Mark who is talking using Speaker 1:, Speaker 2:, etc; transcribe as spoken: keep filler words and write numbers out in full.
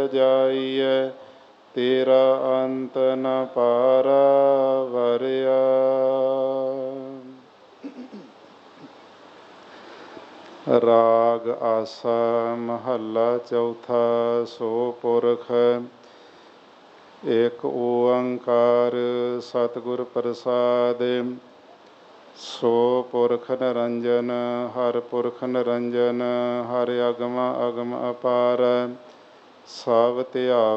Speaker 1: ਜਾਈਐ, ਤੇਰਾ ਅੰਤ ਨ ਪਾਰਾ ਵਰਿਆ। ਰਾਗ ਆਸਾ ਮਹੱਲਾ ਚੌਥਾ। ਸੋ ਪੁਰਖ ਇੱਕ ਓੰਕਾਰ ਸਤਿਗੁਰ ਪ੍ਰਸਾਦਿ। ਸੋ ਪੁਰਖ ਨਿਰੰਜਨ ਹਰਿ ਪੁਰਖ ਨਿਰੰਜਨ, ਹਰਿ ਅਗਮ ਅਗਮ ਅਪਾਰ। ਸਭ ਧਿਆਵੈ